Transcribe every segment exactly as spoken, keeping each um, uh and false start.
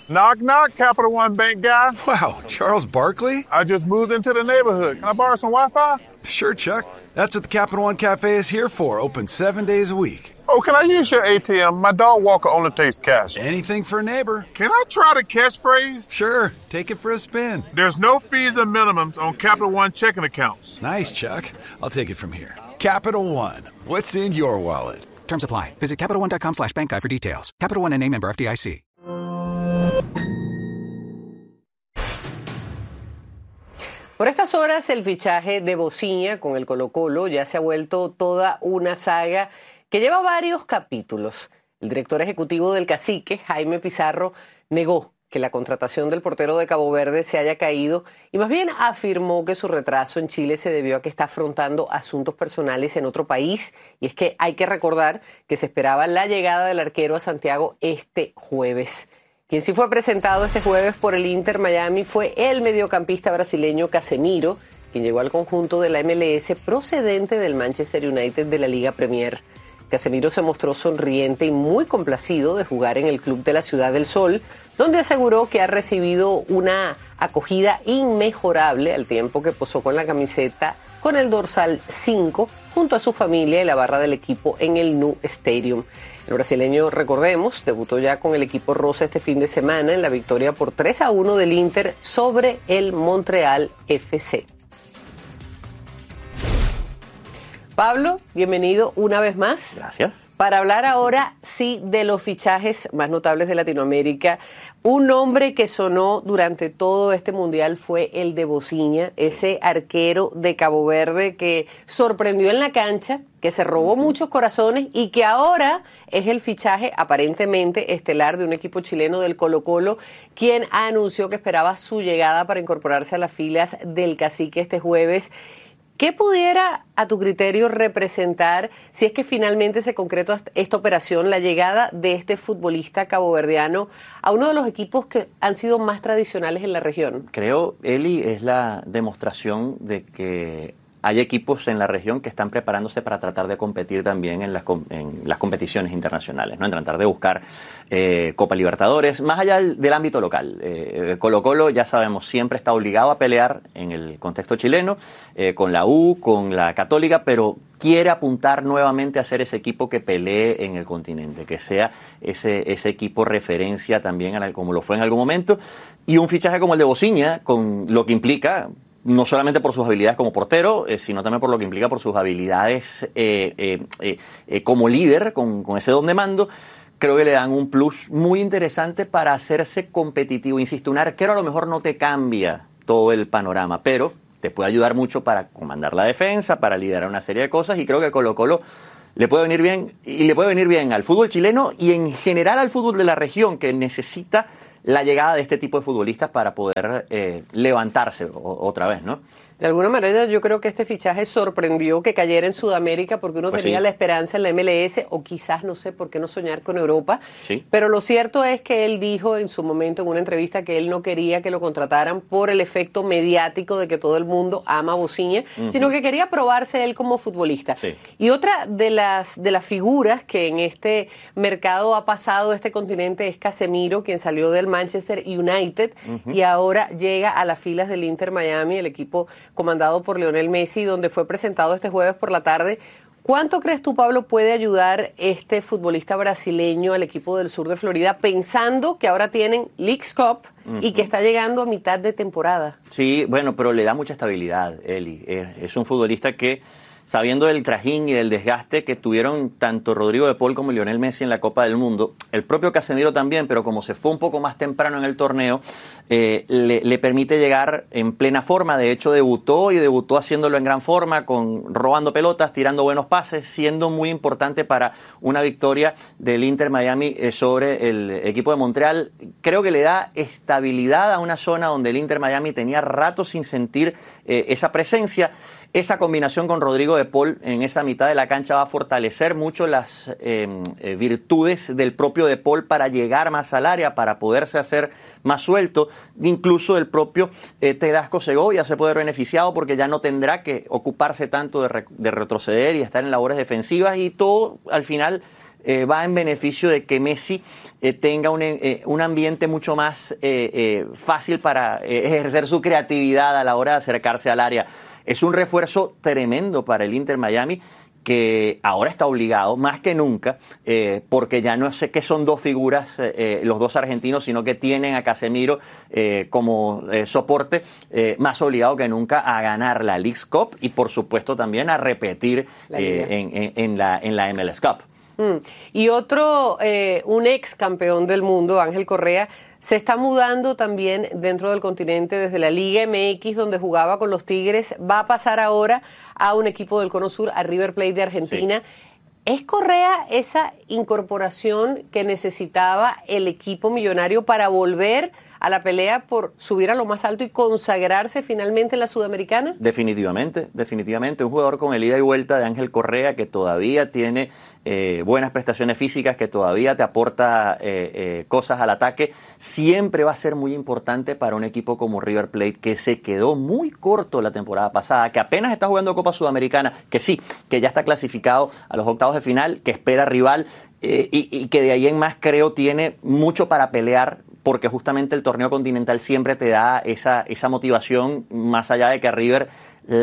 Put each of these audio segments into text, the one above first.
Knock, knock, Capital One Bank guy. Wow, Charles Barkley? I just moved into the neighborhood. Can I borrow some Wi-Fi? Sure, Chuck. That's what the Capital One Cafe is here for, open seven days a week. Oh, can I use your A T M? My dog Walker only takes cash. Anything for a neighbor. Can I try the catchphrase? Sure, take it for a spin. There's no fees and minimums on Capital One checking accounts. Nice, Chuck. I'll take it from here. Capital One, what's in your wallet? Terms apply. Visit CapitalOne.com slash bank guide for details. Capital One N A member F D I C. Por estas horas, el fichaje de Bociña con el Colo-Colo ya se ha vuelto toda una saga que lleva varios capítulos. El director ejecutivo del Cacique, Jaime Pizarro, negó que la contratación del portero de Cabo Verde se haya caído y más bien afirmó que su retraso en Chile se debió a que está afrontando asuntos personales en otro país. Y es que hay que recordar que se esperaba la llegada del arquero a Santiago este jueves. Quien sí fue presentado este jueves por el Inter Miami fue el mediocampista brasileño Casemiro, quien llegó al conjunto de la M L S procedente del Manchester United de la Liga Premier. Casemiro se mostró sonriente y muy complacido de jugar en el club de la Ciudad del Sol, donde aseguró que ha recibido una acogida inmejorable al tiempo que posó con la camiseta con el dorsal cinco junto a su familia y la barra del equipo en el Nou Stadium. El brasileño, recordemos, debutó ya con el equipo rosa este fin de semana en la victoria por tres a uno del Inter sobre el Montreal F C. Pablo, bienvenido una vez más. Gracias. Para hablar ahora, sí, de los fichajes más notables de Latinoamérica. Un nombre que sonó durante todo este mundial fue el de Bociña, ese arquero de Cabo Verde que sorprendió en la cancha, que se robó muchos corazones y que ahora es el fichaje aparentemente estelar de un equipo chileno del Colo-Colo, quien anunció que esperaba su llegada para incorporarse a las filas del Cacique este jueves. ¿Qué pudiera, a tu criterio, representar, si es que finalmente se concretó esta operación, la llegada de este futbolista caboverdiano a uno de los equipos que han sido más tradicionales en la región? Creo, Eli, es la demostración de que hay equipos en la región que están preparándose para tratar de competir también en las, en las competiciones internacionales, ¿no? En tratar de buscar eh, Copa Libertadores, más allá del, del ámbito local. Eh, Colo-Colo, ya sabemos, siempre está obligado a pelear en el contexto chileno, eh, con la U, con la Católica, pero quiere apuntar nuevamente a ser ese equipo que pelee en el continente, que sea ese, ese equipo referencia también, a la, como lo fue en algún momento, y un fichaje como el de Bociña, con lo que implica, no solamente por sus habilidades como portero, eh, sino también por lo que implica por sus habilidades eh, eh, eh, eh, como líder, con, con ese don de mando. Creo que le dan un plus muy interesante para hacerse competitivo. Insisto, un arquero a lo mejor no te cambia todo el panorama, pero te puede ayudar mucho para comandar la defensa, para liderar una serie de cosas, y creo que Colo-Colo le puede venir bien, y le puede venir bien al fútbol chileno y en general al fútbol de la región, que necesita la llegada de este tipo de futbolistas para poder eh, levantarse o, otra vez, ¿no? De alguna manera yo creo que este fichaje sorprendió que cayera en Sudamérica porque uno Pues tenía sí. la esperanza en la M L S o quizás, no sé por qué no soñar con Europa. Sí. Pero lo cierto es que él dijo en su momento en una entrevista que él no quería que lo contrataran por el efecto mediático de que todo el mundo ama a Bociña, uh-huh. sino que quería probarse él como futbolista. Sí. Y otra de las, de las figuras que en este mercado ha pasado este continente es Casemiro, quien salió del Manchester United uh-huh. y ahora llega a las filas del Inter Miami, el equipo comandado por Lionel Messi, donde fue presentado este jueves por la tarde. ¿Cuánto crees tú, Pablo, puede ayudar este futbolista brasileño al equipo del sur de Florida, pensando que ahora tienen Leagues Cup uh-huh. y que está llegando a mitad de temporada? Sí, bueno, pero le da mucha estabilidad, Eli. Es, es un futbolista que, sabiendo del trajín y del desgaste que tuvieron tanto Rodrigo de Paul como Lionel Messi en la Copa del Mundo, el propio Casemiro también, pero como se fue un poco más temprano en el torneo, eh, le, le permite llegar en plena forma. De hecho, debutó y debutó haciéndolo en gran forma, con robando pelotas, tirando buenos pases, siendo muy importante para una victoria del Inter Miami eh, sobre el equipo de Montreal. Creo que le da estabilidad a una zona donde el Inter Miami tenía rato sin sentir eh, esa presencia. Esa combinación con Rodrigo de Paul en esa mitad de la cancha va a fortalecer mucho las eh, eh, virtudes del propio de Paul para llegar más al área, para poderse hacer más suelto. Incluso el propio eh, Telasco Segovia se puede ver beneficiado porque ya no tendrá que ocuparse tanto de, re- de retroceder y estar en labores defensivas, y todo al final eh, va en beneficio de que Messi eh, tenga un, eh, un ambiente mucho más eh, eh, fácil para eh, ejercer su creatividad a la hora de acercarse al área. Es un refuerzo tremendo para el Inter Miami, que ahora está obligado, más que nunca, eh, porque ya no sé qué son dos figuras, eh, los dos argentinos, sino que tienen a Casemiro eh, como eh, soporte, eh, más obligado que nunca a ganar la Leagues Cup y, por supuesto, también a repetir eh, en, en, en, la, en la M L S Cup. Mm. Y otro, eh, un ex campeón del mundo, Ángel Correa, se está mudando también dentro del continente desde la Liga M X, donde jugaba con los Tigres. Va a pasar ahora a un equipo del Cono Sur, a River Plate de Argentina. Sí. ¿Es Correa esa incorporación que necesitaba el equipo millonario para volver a la pelea por subir a lo más alto y consagrarse finalmente en la Sudamericana? Definitivamente, definitivamente. Un jugador con el ida y vuelta de Ángel Correa, que todavía tiene eh, buenas prestaciones físicas, que todavía te aporta eh, eh, cosas al ataque, siempre va a ser muy importante para un equipo como River Plate, que se quedó muy corto la temporada pasada, que apenas está jugando Copa Sudamericana, que sí, que ya está clasificado a los octavos de final, que espera rival, eh, y, y que de ahí en más creo tiene mucho para pelear, porque justamente el torneo continental siempre te da esa, esa motivación, más allá de que a River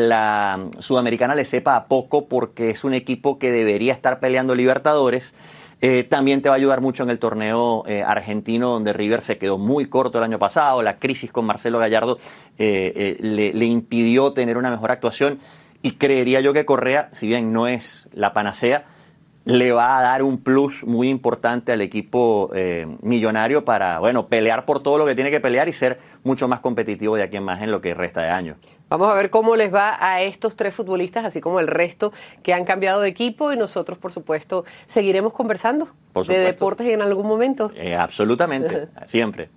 la Sudamericana le sepa a poco, porque es un equipo que debería estar peleando Libertadores. Eh, también te va a ayudar mucho en el torneo eh, argentino, donde River se quedó muy corto el año pasado. La crisis con Marcelo Gallardo eh, eh, le, le impidió tener una mejor actuación, y creería yo que Correa, si bien no es la panacea, le va a dar un plus muy importante al equipo eh, millonario para, bueno, pelear por todo lo que tiene que pelear y ser mucho más competitivo de aquí en más en lo que resta de año. Vamos a ver cómo les va a estos tres futbolistas, así como el resto que han cambiado de equipo, y nosotros, por supuesto, seguiremos conversando de deportes en algún momento. Eh, absolutamente, siempre.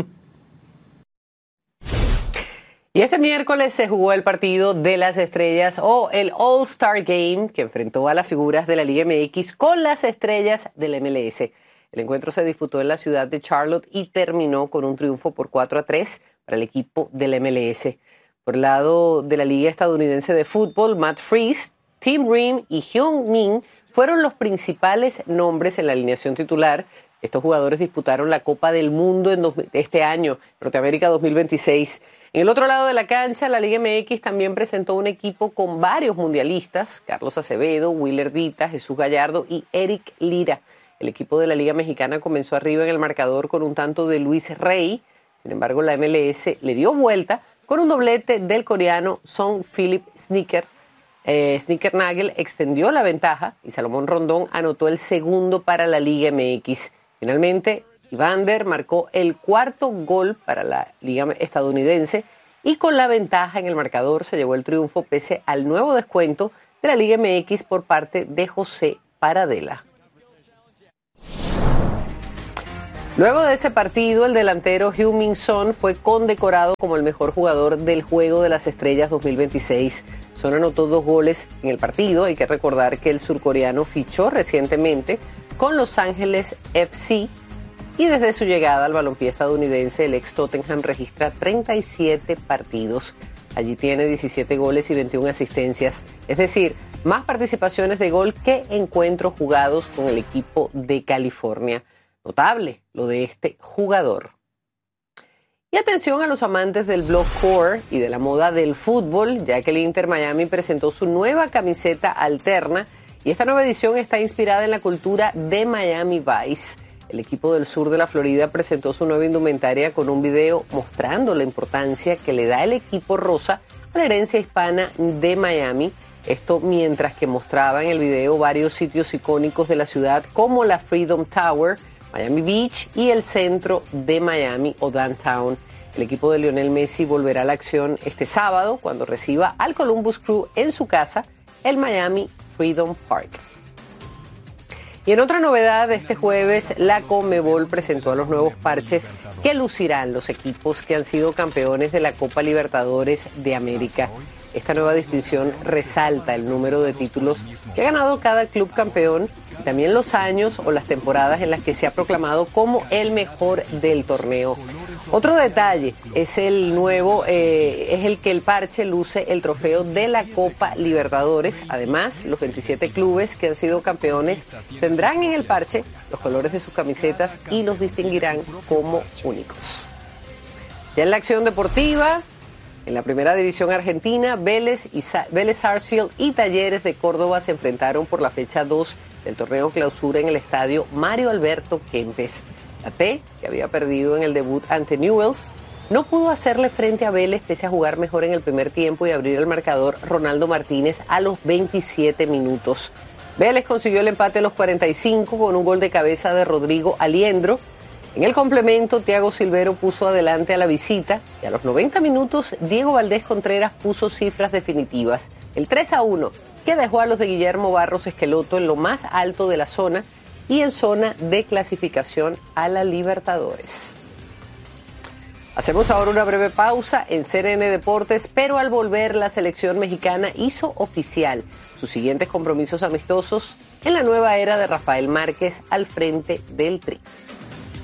Y este miércoles se jugó el partido de las estrellas, o el All-Star Game, que enfrentó a las figuras de la Liga M X con las estrellas del M L S. El encuentro se disputó en la ciudad de Charlotte y terminó con un triunfo por cuatro a tres para el equipo del M L S. Por el lado de la Liga Estadounidense de Fútbol, Matt Freese, Tim Ream y Hyun Min fueron los principales nombres en la alineación titular. Estos jugadores disputaron la Copa del Mundo en dos, este año, Norteamérica dos mil veintiséis. En el otro lado de la cancha, la Liga M X también presentó un equipo con varios mundialistas: Carlos Acevedo, Willer Dita, Jesús Gallardo y Eric Lira. El equipo de la Liga Mexicana comenzó arriba en el marcador con un tanto de Luis Rey. Sin embargo, la M L S le dio vuelta con un doblete del coreano Song Philip Snicker. Eh, Snicker Nagel extendió la ventaja y Salomón Rondón anotó el segundo para la Liga M X. Finalmente, Evander marcó el cuarto gol para la Liga estadounidense, y con la ventaja en el marcador se llevó el triunfo pese al nuevo descuento de la Liga M X por parte de José Paradela. Luego de ese partido, el delantero Heung-min Son fue condecorado como el mejor jugador del Juego de las Estrellas dos mil veintiséis. Son anotó dos goles en el partido. Hay que recordar que el surcoreano fichó recientemente con Los Ángeles F C, y desde su llegada al balompié estadounidense, el ex Tottenham registra treinta y siete partidos. Allí tiene diecisiete goles y veintiuna asistencias, es decir, más participaciones de gol que encuentros jugados con el equipo de California. Notable lo de este jugador. Y atención a los amantes del blockcore y de la moda del fútbol, ya que el Inter Miami presentó su nueva camiseta alterna, y esta nueva edición está inspirada en la cultura de Miami Vice. El equipo del sur de la Florida presentó su nueva indumentaria con un video mostrando la importancia que le da el equipo rosa a la herencia hispana de Miami. Esto mientras que mostraba en el video varios sitios icónicos de la ciudad, como la Freedom Tower, Miami Beach y el centro de Miami o Downtown. El equipo de Lionel Messi volverá a la acción este sábado cuando reciba al Columbus Crew en su casa, el Miami Freedom Park. Y en otra novedad de este jueves, la Conmebol presentó a los nuevos parches que lucirán los equipos que han sido campeones de la Copa Libertadores de América. Esta nueva distinción resalta el número de títulos que ha ganado cada club campeón, y también los años o las temporadas en las que se ha proclamado como el mejor del torneo. Otro detalle es el nuevo, eh, es el que el parche luce el trofeo de la Copa Libertadores. Además, los veintisiete clubes que han sido campeones tendrán en el parche los colores de sus camisetas y los distinguirán como únicos. Ya en la acción deportiva, en la primera división argentina, Vélez, y Sa- Vélez Sarsfield y Talleres de Córdoba se enfrentaron por la fecha dos del torneo clausura en el estadio Mario Alberto Kempes. La T, que había perdido en el debut ante Newell's, no pudo hacerle frente a Vélez pese a jugar mejor en el primer tiempo y abrir el marcador Ronaldo Martínez a los veintisiete minutos. Vélez consiguió el empate a los cuarenta y cinco con un gol de cabeza de Rodrigo Aliendro. En el complemento, Thiago Silvero puso adelante a la visita y a los noventa minutos, Diego Valdés Contreras puso cifras definitivas. El tres a uno, que dejó a los de Guillermo Barros Esqueloto en lo más alto de la zona y en zona de clasificación a la Libertadores. Hacemos ahora una breve pausa en C N N Deportes, pero al volver la selección mexicana hizo oficial sus siguientes compromisos amistosos en la nueva era de Rafael Márquez al frente del Tri.